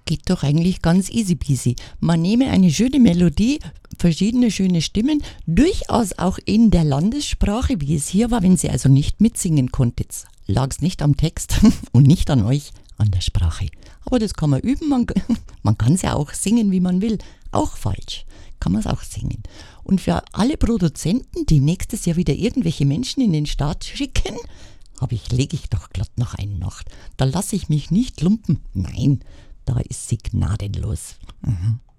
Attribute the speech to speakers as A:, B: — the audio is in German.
A: geht doch eigentlich ganz easy peasy. Man nehme eine schöne Melodie, verschiedene schöne Stimmen, durchaus auch in der Landessprache, wie es hier war, wenn sie also nicht mitsingen konntet. Lag es nicht am Text und nicht an euch, an der Sprache. Aber das kann man üben, man kann es ja auch singen, wie man will. Auch falsch, kann man es auch singen. Und für alle Produzenten, die nächstes Jahr wieder irgendwelche Menschen in den Start schicken, lege ich doch glatt noch einen Nacht. Da lasse ich mich nicht lumpen. Nein, da ist sie gnadenlos.